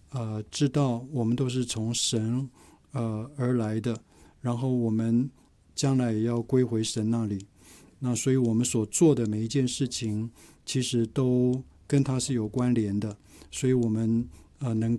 知道我们都是从神而来的，然后我们将来也要归回神那里。那所以我们所做的每一件事情其实都跟他是有关联的，所以我们能